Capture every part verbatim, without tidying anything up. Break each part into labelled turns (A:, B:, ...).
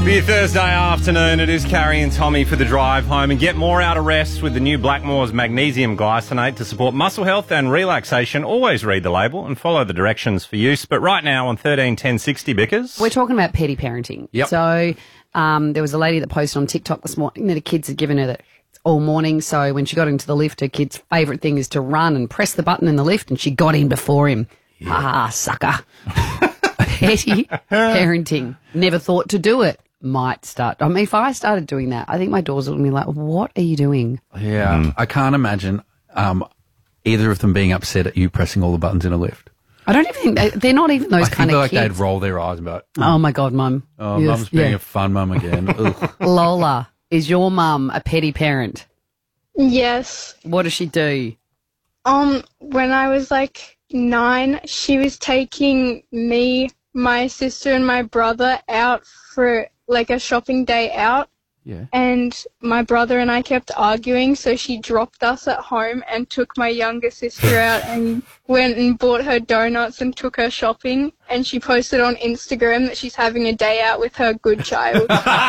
A: Be Thursday afternoon. It is Carrie and Tommy for the drive home, and get more out of rest with the new Blackmores Magnesium Glycinate to support muscle health and relaxation. Always read the label and follow the directions for use. But right now on thirteen ten sixty, Bickers,
B: we're talking about petty parenting.
A: Yep.
B: So um, there was a lady that posted on TikTok this morning that her kids had given her that all morning. So when she got into the lift, her kid's favourite thing is to run and press the button in the lift, and she got in before him. Yeah. Ah, sucker. Petty parenting. Never thought to do it. Might start. I mean, if I started doing that, I think my daughters would be like, what are you doing?
C: Yeah, mm. I can't imagine um, either of them being upset at you pressing all the buttons in a lift.
B: I don't even think they, they're not even those
C: I
B: kind
C: feel
B: of
C: like
B: kids.
C: They'd roll their eyes about,
B: oh, my God, Mum.
C: Oh,
B: yes,
C: Mum's being
B: yeah.
C: a fun mum again.
B: Lola, is your mum a petty parent?
D: Yes.
B: What does she do?
D: Um, when I was like nine, she was taking me, my sister, and my brother out for like a shopping day out.
C: Yeah.
D: And my brother and I kept arguing, so she dropped us at home and took my younger sister out and went and bought her donuts and took her shopping. And she posted on Instagram that she's having a day out with her good child.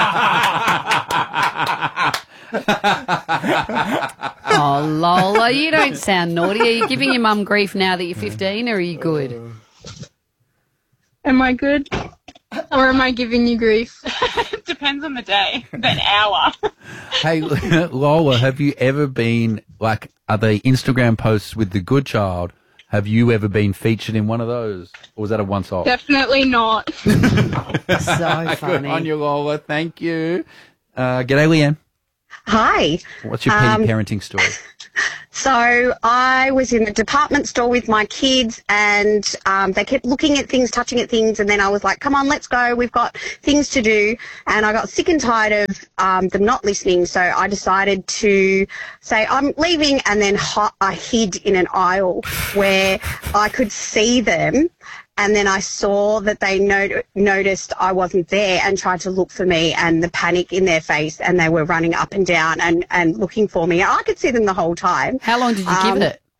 B: Oh, Lola, you don't sound naughty. Are you giving your mum grief now that you're fifteen, or are you good?
D: Am I good? Or am I giving you grief?
E: It depends on the day, the hour.
C: Hey, Lola, have you ever been, like, are they Instagram posts with the good child? Have you ever been featured in one of those? Or was that a once-off?
D: Definitely not.
B: So funny.
C: Good on you, Lola. Thank you. Uh, g'day, Leanne.
F: Hi.
C: What's your petty
F: um,
C: parenting story?
F: So I was in the department store with my kids, and um, they kept looking at things, touching at things, and then I was like, come on, let's go. We've got things to do. And I got sick and tired of um, them not listening, so I decided to say, I'm leaving, and then ho- I hid in an aisle where I could see them. And then I saw that they not- noticed I wasn't there and tried to look for me, and the panic in their face, and they were running up and down and, and looking for me. I could see them the whole time.
B: How long did you
F: um,
B: give it?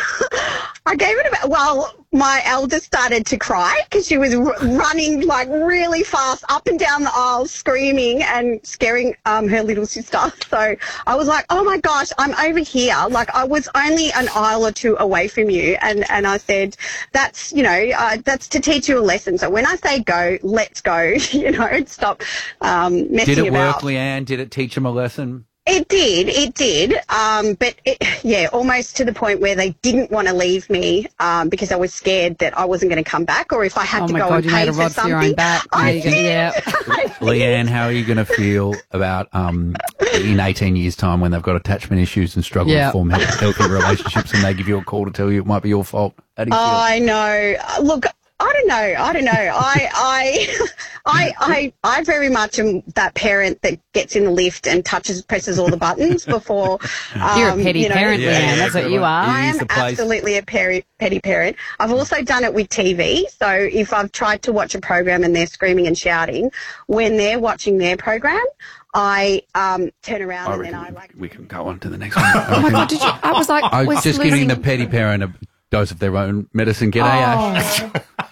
F: I gave it about, well, my eldest started to cry because she was r- running like really fast up and down the aisle screaming and scaring um, her little sister. So I was like, oh my gosh, I'm over here. Like, I was only an aisle or two away from you. And, and I said, that's, you know, uh, that's to teach you a lesson. So when I say go, let's go, you know, stop um, messing
C: Did it
F: about.
C: work, Leanne? Did it teach them a lesson?
F: It did, it did, um, but it, yeah, almost to the point where they didn't want to leave me um, because I was scared that I wasn't going to come back, or if I had
B: oh
F: to
B: my
F: go
B: God,
F: and
B: you
F: pay
B: made a
F: for
B: rod for
F: something.
B: your own back.
F: I
B: Yeah,
F: did.
B: yeah.
C: Leanne, how are you going to feel about um, in eighteen years' time when they've got attachment issues and struggle
B: Yeah.
C: to form healthy relationships, and they give you a call to tell you it might be your fault? How do you feel?
F: I know. Look, I don't know. I don't know. I, I, I, I, I very much am that parent that gets in the lift and touches, presses all the buttons before. Um,
B: You're a petty
F: you know,
B: parent,
C: Yeah,
B: Leanne.
C: yeah,
B: That's what
C: good
B: you
C: one.
B: are.
F: I
C: Use
F: am
C: the place.
F: absolutely a peri- petty parent. I've also done it with T V. So if I've tried to watch a program and they're screaming and shouting, when they're watching their program, I um, turn around
C: I
F: and then
C: reckon
F: I like.
C: we can go on to the next one.
B: Oh my God, did you? I was like,
C: I
B: was
C: was just
B: losing...
C: giving the petty parent a dose of their own medicine. G'day, Ash.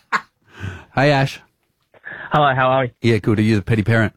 C: Hey, Ash.
G: Hello, how are we?
C: Yeah, good. Are you the petty parent?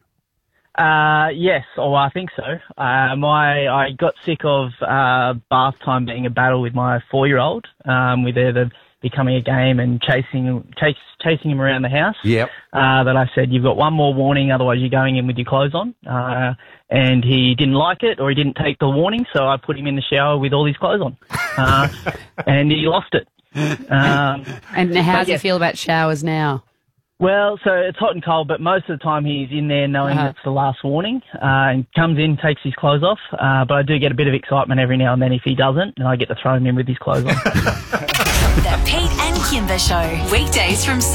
G: Uh, yes, or I think so. Uh, my I got sick of uh, bath time being a battle with my four-year-old, um, with either becoming a game and chasing chase, chasing him around the house.
C: Yep.
G: Uh, that I said, you've got one more warning, otherwise you're going in with your clothes on. Uh, and he didn't like it, or he didn't take the warning, so I put him in the shower with all his clothes on. Uh, and he lost it. Um,
B: And how does
G: yeah.
B: he feel about showers now?
G: Well, so it's hot and cold, but most of the time he's in there knowing
B: Uh-huh.
G: it's the last warning, uh, and comes in, takes his clothes off. Uh, but I do get a bit of excitement every now and then if he doesn't, and I get to throw him in with his clothes on.
H: The Pete and Kimber Show, weekdays from